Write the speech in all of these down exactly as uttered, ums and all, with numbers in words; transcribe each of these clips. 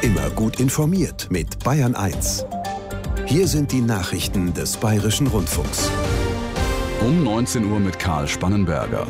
Immer gut informiert mit Bayern eins. Hier sind die Nachrichten des Bayerischen Rundfunks. Um neunzehn Uhr mit Karl Spannenberger.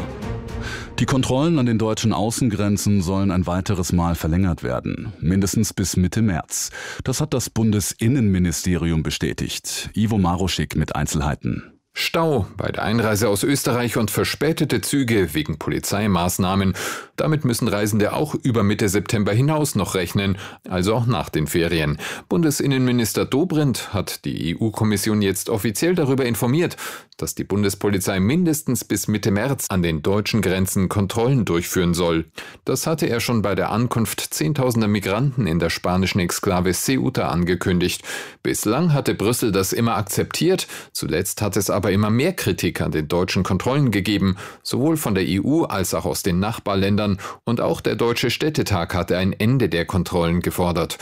Die Kontrollen an den deutschen Außengrenzen sollen ein weiteres Mal verlängert werden, mindestens bis Mitte März. Das hat das Bundesinnenministerium bestätigt. Ivo Maroschik mit Einzelheiten. Stau bei der Einreise aus Österreich und verspätete Züge wegen Polizeimaßnahmen. Damit müssen Reisende auch über Mitte September hinaus noch rechnen, also auch nach den Ferien. Bundesinnenminister Dobrindt hat die E U-Kommission jetzt offiziell darüber informiert, dass die Bundespolizei mindestens bis Mitte März an den deutschen Grenzen Kontrollen durchführen soll. Das hatte er schon bei der Ankunft zehntausender Migranten in der spanischen Exklave Ceuta angekündigt. Bislang hatte Brüssel das immer akzeptiert, zuletzt hat es aber aber immer mehr Kritik an den deutschen Kontrollen gegeben, sowohl von der E U als auch aus den Nachbarländern, und auch der Deutsche Städtetag hatte ein Ende der Kontrollen gefordert.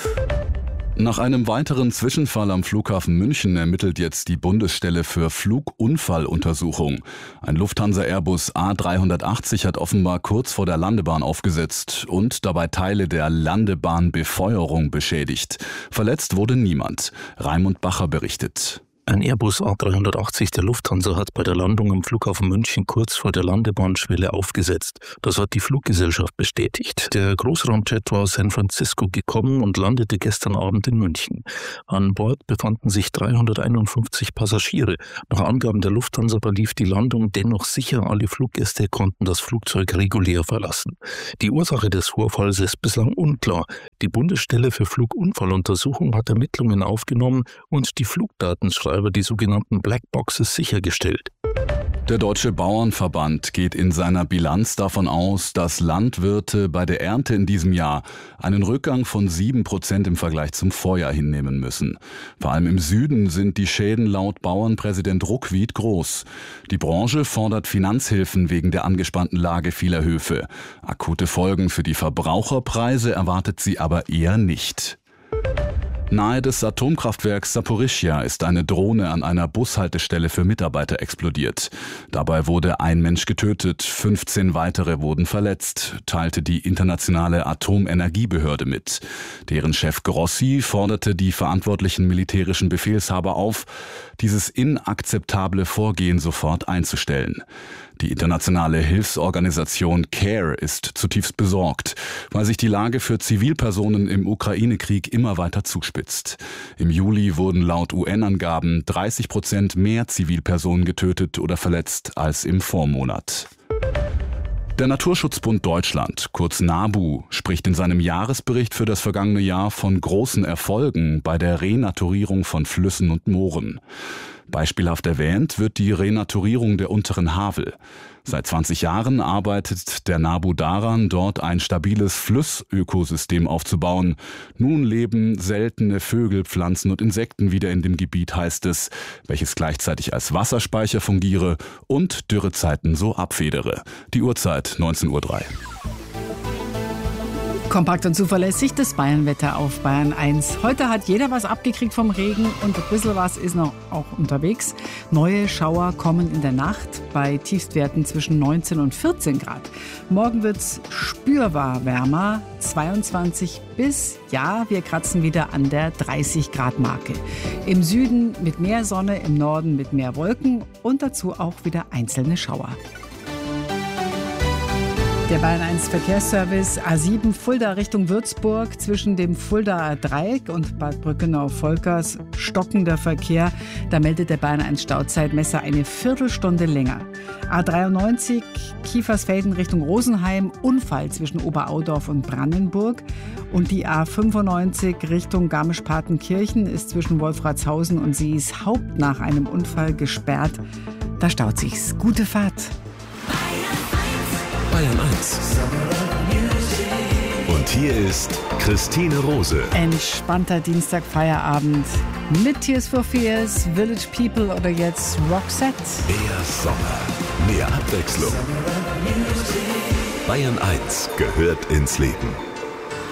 Nach einem weiteren Zwischenfall am Flughafen München ermittelt jetzt die Bundesstelle für Flugunfalluntersuchung. Ein Lufthansa-Airbus A dreihundertachtzig hat offenbar kurz vor der Landebahn aufgesetzt und dabei Teile der Landebahnbefeuerung beschädigt. Verletzt wurde niemand. Raimund Bacher berichtet. Ein Airbus A dreihundertachtzig der Lufthansa hat bei der Landung am Flughafen München kurz vor der Landebahnschwelle aufgesetzt. Das hat die Fluggesellschaft bestätigt. Der Großraumjet war aus San Francisco gekommen und landete gestern Abend in München. An Bord befanden sich dreihunderteinundfünfzig Passagiere. Nach Angaben der Lufthansa verlief die Landung dennoch sicher. Alle Fluggäste konnten das Flugzeug regulär verlassen. Die Ursache des Vorfalls ist bislang unklar. Die Bundesstelle für Flugunfalluntersuchung hat Ermittlungen aufgenommen und die Flugdatenschreiber über die sogenannten Blackboxes sichergestellt. Der Deutsche Bauernverband geht in seiner Bilanz davon aus, dass Landwirte bei der Ernte in diesem Jahr einen Rückgang von sieben Prozent im Vergleich zum Vorjahr hinnehmen müssen. Vor allem im Süden sind die Schäden laut Bauernpräsident Ruckwied groß. Die Branche fordert Finanzhilfen wegen der angespannten Lage vieler Höfe. Akute Folgen für die Verbraucherpreise erwartet sie aber eher nicht. Nahe des Atomkraftwerks Saporischschja ist eine Drohne an einer Bushaltestelle für Mitarbeiter explodiert. Dabei wurde ein Mensch getötet, fünfzehn weitere wurden verletzt, teilte die internationale Atomenergiebehörde mit. Deren Chef Grossi forderte die verantwortlichen militärischen Befehlshaber auf, dieses inakzeptable Vorgehen sofort einzustellen. Die internationale Hilfsorganisation CARE ist zutiefst besorgt, weil sich die Lage für Zivilpersonen im Ukraine-Krieg immer weiter zuspitzt. Im Juli wurden laut U N-Angaben dreißig Prozent mehr Zivilpersonen getötet oder verletzt als im Vormonat. Der Naturschutzbund Deutschland, kurz NABU, spricht in seinem Jahresbericht für das vergangene Jahr von großen Erfolgen bei der Renaturierung von Flüssen und Mooren. Beispielhaft erwähnt wird die Renaturierung der unteren Havel. Seit zwanzig Jahren arbeitet der NABU daran, dort ein stabiles Flussökosystem aufzubauen. Nun leben seltene Vögel, Pflanzen und Insekten wieder in dem Gebiet, heißt es, welches gleichzeitig als Wasserspeicher fungiere und Dürrezeiten so abfedere. Die Uhrzeit neunzehn Uhr drei. Kompakt und zuverlässig das Bayernwetter auf Bayern eins. Heute hat jeder was abgekriegt vom Regen und ein bisschen was ist noch auch unterwegs. Neue Schauer kommen in der Nacht bei Tiefstwerten zwischen neunzehn und vierzehn Grad. Morgen wird es spürbar wärmer, zweiundzwanzig bis, ja, wir kratzen wieder an der dreißig Grad Marke. Im Süden mit mehr Sonne, im Norden mit mehr Wolken und dazu auch wieder einzelne Schauer. Der Bayern eins Verkehrsservice A sieben Fulda Richtung Würzburg zwischen dem Fuldaer Dreieck und Bad Brückenau-Volkers stockender Verkehr. Da meldet der Bayern eins Stauzeitmesser eine Viertelstunde länger. A dreiundneunzig Kiefersfelden Richtung Rosenheim, Unfall zwischen Oberaudorf und Brandenburg. Und die A fünfundneunzig Richtung Garmisch-Partenkirchen ist zwischen Wolfratshausen und Seeshaupt nach einem Unfall gesperrt. Da staut sich's. Gute Fahrt. Bayern eins. Und hier ist Christine Rose. Entspannter Dienstag-Feierabend mit Tears for Fears, Village People oder jetzt Roxette. Mehr Sommer, mehr Abwechslung. Bayern eins gehört ins Leben.